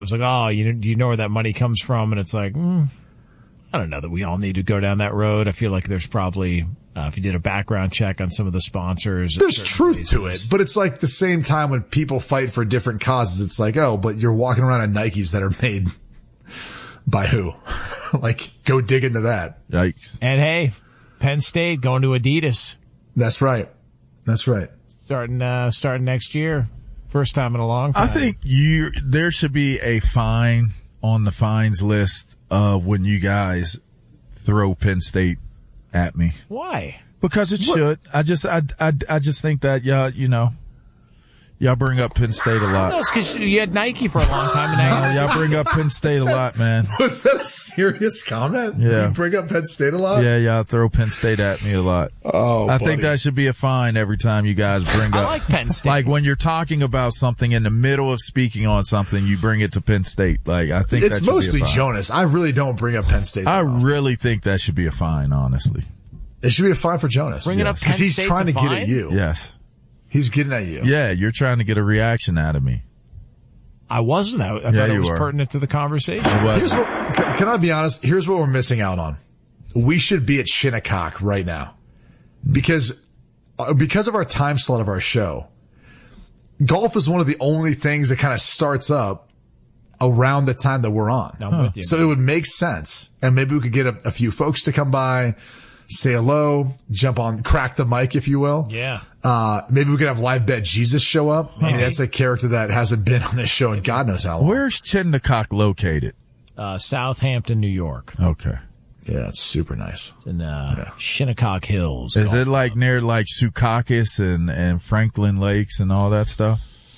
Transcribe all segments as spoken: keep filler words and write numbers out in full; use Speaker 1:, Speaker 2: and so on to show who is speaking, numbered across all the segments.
Speaker 1: was like, oh, you do you know where that money comes from? And it's like, mm, I don't know that we all need to go down that road. I feel like there's probably, uh, if you did a background check on some of the sponsors,
Speaker 2: there's truth places. to it. But it's like the same time when people fight for different causes, it's like, oh, but you're walking around in Nikes that are made by who? Like, go dig into that.
Speaker 3: Yikes.
Speaker 1: And hey, Penn State going to Adidas.
Speaker 2: That's right. That's right.
Speaker 1: Starting, uh, starting next year. First time in a long time.
Speaker 3: I think you, there should be a fine on the fines list of when you guys throw Penn State at me.
Speaker 1: Why?
Speaker 3: Because it what? should. I just, I, I, I just think that y'all, you know, y'all bring up Penn State a lot.
Speaker 1: No, it's because you had Nike for a long time. And now
Speaker 3: uh, y'all bring up Penn State a lot, man.
Speaker 2: Was that a serious comment?
Speaker 3: Yeah.
Speaker 2: You bring up Penn State a lot?
Speaker 3: Yeah, y'all throw Penn State at me a lot.
Speaker 2: Oh,
Speaker 3: I
Speaker 2: buddy.
Speaker 3: think that should be a fine every time you guys bring
Speaker 1: I
Speaker 3: up.
Speaker 1: I like Penn State.
Speaker 3: Like when you're talking about something in the middle of speaking on something, you bring it to Penn State. Like I think
Speaker 2: it's
Speaker 3: that should
Speaker 2: mostly
Speaker 3: be a fine.
Speaker 2: Jonas. I really don't bring up Penn State.
Speaker 3: I
Speaker 2: often.
Speaker 3: really think that should be a fine, honestly.
Speaker 2: It should be a fine for Jonas.
Speaker 1: Bringing
Speaker 2: yes.
Speaker 1: up Penn
Speaker 2: he's
Speaker 1: State's
Speaker 2: trying to
Speaker 1: a
Speaker 2: get
Speaker 1: fine?
Speaker 2: at you.
Speaker 3: Yes.
Speaker 2: He's getting at you.
Speaker 3: Yeah, you're trying to get a reaction out of me.
Speaker 1: I wasn't. I, I
Speaker 3: yeah,
Speaker 1: thought it
Speaker 3: you
Speaker 1: was
Speaker 3: were.
Speaker 1: pertinent to the conversation.
Speaker 2: Here's what, can, can I be honest? Here's what we're missing out on. We should be at Shinnecock right now. Because, uh, because of our time slot of our show, golf is one of the only things that kind of starts up around the time that we're on.
Speaker 1: I'm huh. with you.
Speaker 2: So it would make sense. And maybe we could get a, a few folks to come by, say hello, jump on, crack the mic, if you will.
Speaker 1: Yeah.
Speaker 2: Uh, maybe we could have Live Bet Jesus show up. Maybe. I mean, that's a character that hasn't been on this show in God knows how long.
Speaker 3: Where's Shinnecock located?
Speaker 1: Uh, Southampton, New York.
Speaker 3: Okay.
Speaker 2: Yeah, it's super nice.
Speaker 1: It's in, uh,
Speaker 2: yeah.
Speaker 1: Shinnecock Hills.
Speaker 3: Is it like near like Secaucus and, and Franklin Lakes and all that stuff?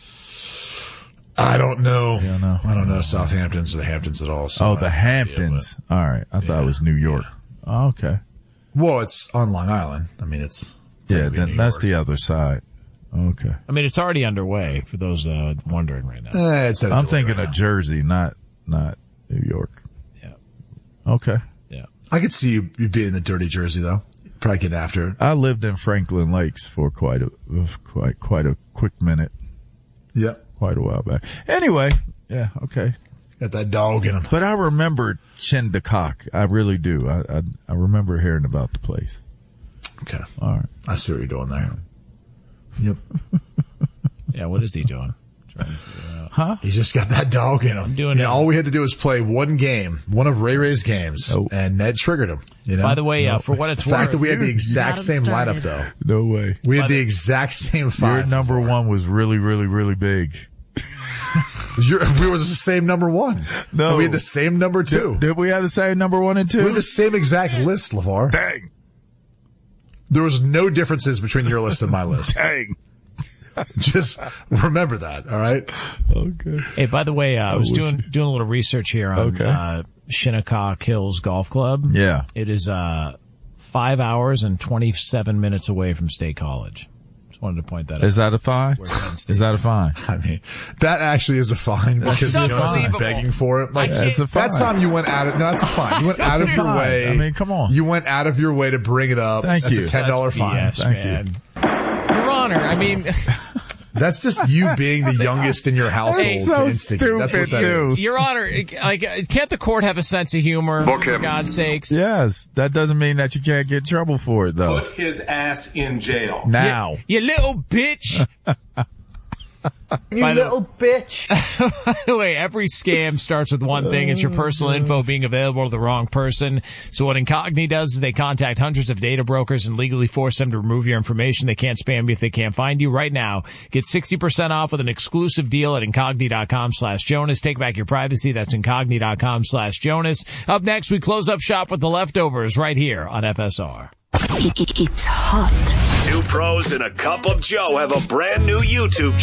Speaker 2: I don't know.
Speaker 3: Yeah, no.
Speaker 2: I don't know Southamptons or the Hamptons at all. So
Speaker 3: oh, the Hamptons. Idea, all right. I thought yeah. it was New York. Yeah. Oh, okay.
Speaker 2: Well, it's on Long Island. I mean, it's.
Speaker 3: Yeah, then that's the other side. Okay.
Speaker 1: I mean, it's already underway for those uh, wondering right now.
Speaker 2: Eh, it's
Speaker 3: I'm thinking
Speaker 2: right
Speaker 3: of
Speaker 2: now.
Speaker 3: Jersey, not not New York.
Speaker 1: Yeah.
Speaker 3: Okay.
Speaker 1: Yeah.
Speaker 2: I could see you, you being in the dirty Jersey though. Probably get after it.
Speaker 3: I lived in Franklin Lakes for quite a quite quite a quick minute.
Speaker 2: Yep.
Speaker 3: Quite a while back. Anyway, yeah, okay.
Speaker 2: Got that dog in him.
Speaker 3: But I remember Shinnecock. I really do. I, I I remember hearing about the place.
Speaker 2: Okay.
Speaker 3: All right.
Speaker 2: I see what you're doing there. Yep.
Speaker 1: Yeah, what is he doing?
Speaker 3: Huh?
Speaker 2: He just got that dog in him.
Speaker 1: I'm doing
Speaker 2: yeah,
Speaker 1: it.
Speaker 2: All we had to do was play one game, one of Ray Ray's games,
Speaker 3: oh.
Speaker 2: and Ned triggered him. You know?
Speaker 1: By the way,
Speaker 2: no.
Speaker 1: uh, for what it's
Speaker 2: the
Speaker 1: worth.
Speaker 2: fact that we had the exact same
Speaker 4: started.
Speaker 2: lineup, though.
Speaker 3: No way.
Speaker 2: We had
Speaker 1: By
Speaker 2: the
Speaker 1: the-
Speaker 2: exact same five.
Speaker 3: Your number
Speaker 2: before.
Speaker 3: one was really, really, really big.
Speaker 2: Your, we was the same number one.
Speaker 3: No.
Speaker 2: And we had the same number two.
Speaker 3: Did, did we have the same number one and two?
Speaker 2: We had the same exact list, LeVar.
Speaker 3: Dang.
Speaker 2: There was no differences between your list and my list.
Speaker 3: Dang.
Speaker 2: Just remember that, all right?
Speaker 3: Okay.
Speaker 1: Hey, by the way, uh, I was
Speaker 3: would
Speaker 1: doing
Speaker 3: you?
Speaker 1: doing a little research here on
Speaker 3: Okay.
Speaker 1: uh, Shinnecock Hills Golf Club.
Speaker 3: Yeah.
Speaker 1: It is uh, five hours and twenty-seven minutes away from State College. Just wanted to point that out.
Speaker 3: Is that a fine?
Speaker 1: Where Penn
Speaker 3: Is
Speaker 1: State's
Speaker 3: that a
Speaker 1: at.
Speaker 3: fine?
Speaker 2: I mean, that actually is a fine because
Speaker 1: That's
Speaker 2: Jonas is
Speaker 1: unbelievable.
Speaker 2: begging for it. Like,
Speaker 1: I can't-
Speaker 3: It's a fine.
Speaker 2: that time you went out of, no, that's a fine. You went out of your
Speaker 3: fine.
Speaker 2: way.
Speaker 3: I mean, come on.
Speaker 2: You went out of your way to bring it up.
Speaker 3: Thank
Speaker 2: that's
Speaker 3: you.
Speaker 2: a ten dollars fine.
Speaker 1: Yes,
Speaker 3: Thank
Speaker 1: man. Your Honor, I mean,
Speaker 2: That's just you being the youngest in your household.
Speaker 3: It's so
Speaker 2: to instigate. That's what
Speaker 3: stupid,
Speaker 2: that
Speaker 3: dude.
Speaker 2: is.
Speaker 1: Your Honor, like, can't the court have a sense of humor?
Speaker 5: Book
Speaker 1: For
Speaker 5: him.
Speaker 1: God's sakes.
Speaker 3: Yes. That doesn't mean that you can't get in trouble for it, though.
Speaker 5: Put his ass in jail.
Speaker 3: Now.
Speaker 1: You little bitch.
Speaker 4: You
Speaker 1: By the-
Speaker 4: little bitch.
Speaker 1: By the way, every scam starts with one thing. It's your personal info being available to the wrong person. So what Incogni does is they contact hundreds of data brokers and legally force them to remove your information. They can't spam you if they can't find you. Right now, get sixty percent off with an exclusive deal at Incogni.com slash Jonas. Take back your privacy. That's Incogni.com slash Jonas. Up next, we close up shop with the leftovers right here on F S R.
Speaker 6: It's hot.
Speaker 7: Two pros and a cup of Joe have a brand new YouTube channel.